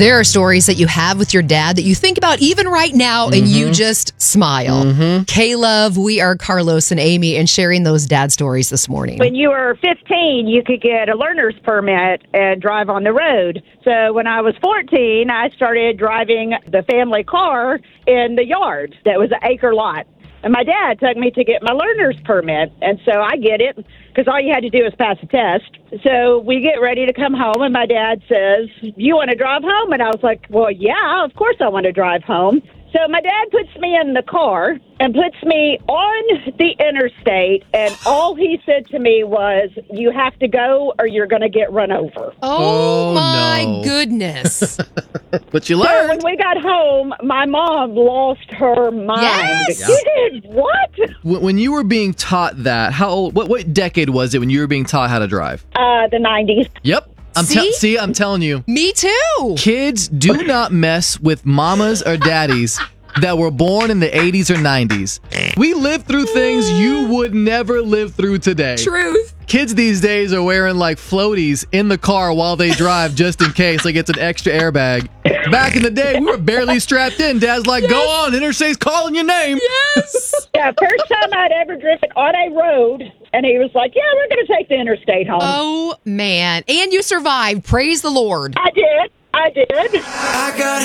There are stories that you have with your dad that you think about even right now and you just smile. K-Love, we are Carlos and Amy and sharing those dad stories this morning. When you were 15, you could get a learner's permit and drive on the road. So when I was 14, I started driving the family car in the yard. That was an acre lot. And my dad took me to get my learner's permit. And so I get it because all you had to do was pass a test. So we get ready to come home, and my dad says, "You want to drive home?" And I was like, "Well, yeah, of course I want to drive home." So my dad puts me in the car and puts me on the interstate, and all he said to me was, "You have to go or you're going to get run over." Oh my no. goodness. But you So learned. when we got home, my mom lost her mind. Yes. You did what? When you were being taught that, how old? What decade was it when you were being taught how to drive? The 90s. Yep. I'm telling you. Me too. Kids, do not mess with mamas or daddies that were born in the 80s or 90s. We lived through things you would never live through today. Truth. Kids these days are wearing like floaties in the car while they drive just in case, like it's an extra airbag. Back in the day, we were barely strapped in. Dad's like, "Go on, interstate's calling your name." Yes. Yeah, first time I'd ever driven on a road, and he was like, "Yeah, we're going to take the interstate home." Oh, man. And you survived. Praise the Lord. I did. I got